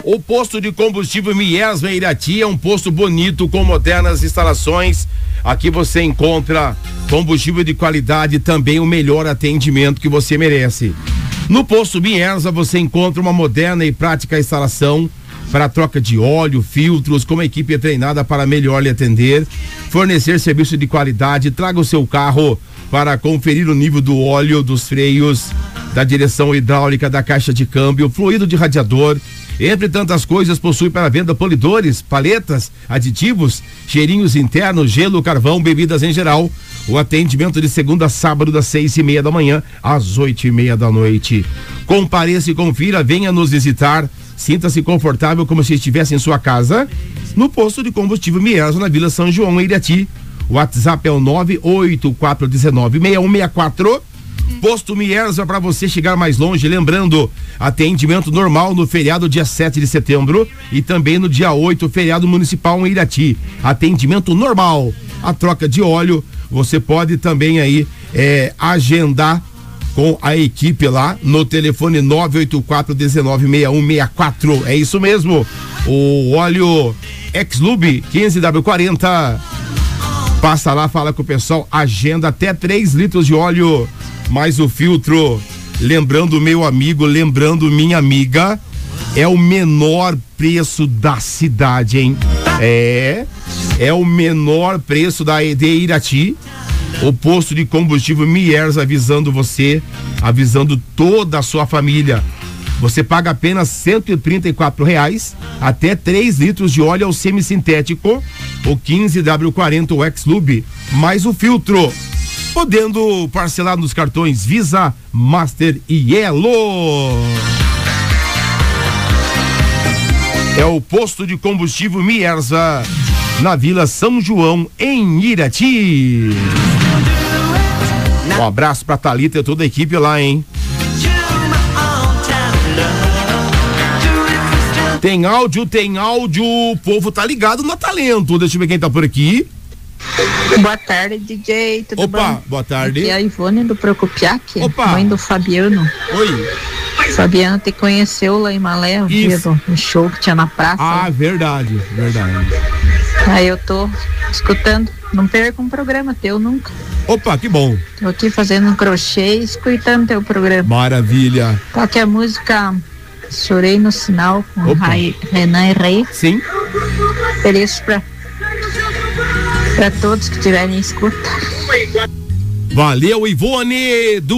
O posto de combustível Mierza Irati é um posto bonito com modernas instalações. Aqui você encontra combustível de qualidade e também o melhor atendimento que você merece. No posto Mierza você encontra uma moderna e prática instalação para troca de óleo, filtros, com uma equipe treinada para melhor lhe atender, fornecer serviço de qualidade. Traga o seu carro para conferir o nível do óleo, dos freios, da direção hidráulica, da caixa de câmbio, fluido de radiador. Entre tantas coisas, possui para venda polidores, paletas, aditivos, cheirinhos internos, gelo, carvão, bebidas em geral. O atendimento de segunda a sábado, das 6:30 da manhã às 8:30 da noite. Compareça e confira, venha nos visitar. Sinta-se confortável como se estivesse em sua casa, no posto de combustível Mierza, na Vila São João, em Irati. O WhatsApp é o 984196164. Posto Mierza, para você chegar mais longe. Lembrando, atendimento normal no feriado dia 7 de setembro e também no dia 8, feriado municipal em Irati. Atendimento normal. A troca de óleo, você pode também aí agendar com a equipe lá no telefone 984196164. É isso mesmo. O óleo X-Lube 15W40. Passa lá, fala com o pessoal, agenda até 3 litros de óleo, mais o filtro. Lembrando, meu amigo, lembrando, minha amiga, é o menor preço da cidade, hein? É o menor preço de Irati. O posto de combustível Mierza, avisando você, avisando toda a sua família. Você paga apenas R$134, até 3 litros de óleo semissintético, o 15W40, o X-Lube, mais o filtro. Podendo parcelar nos cartões Visa, Master e Elo. É o posto de combustível Mierza, na Vila São João, em Irati. Um abraço pra Thalita e toda a equipe lá, hein? Tem áudio, o povo tá ligado no talento. Deixa eu ver quem tá por aqui. Boa tarde, DJ, tudo bom? Opa, boa tarde. Aqui é a Ivone do Procopiac, mãe do Fabiano. Oi. Fabiano te conheceu lá em Malé, o dia do show que tinha na praça. Ah, verdade. Aí eu tô escutando, não perco um programa teu nunca. Opa, que bom. Tô aqui fazendo um crochê e escutando teu programa. Maravilha. Toque a música Chorei no Sinal, com Renan e Rei. Sim. Feliz pra todos que tiverem escuta. Valeu, Ivone.